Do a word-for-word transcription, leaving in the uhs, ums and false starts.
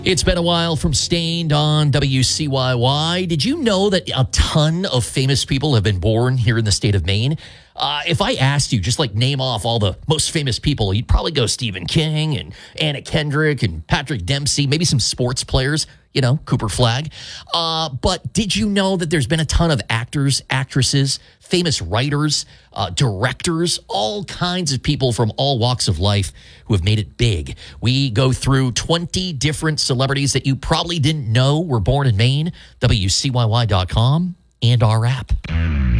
It's been a while from Stained on W C Y Y. Did you know that a ton of famous people have been born here in the state of Maine? Uh, if I asked you, just like name off all the most famous people, you'd probably go Stephen King and Anna Kendrick and Patrick Dempsey, maybe some sports players, you know, Cooper Flagg. Uh, but did you know that there's been a ton of actors, actresses, famous writers, uh, directors, all kinds of people from all walks of life who have made it big? We go through twenty different celebrities that you probably didn't know were born in Maine, W C Y Y dot com, and our app.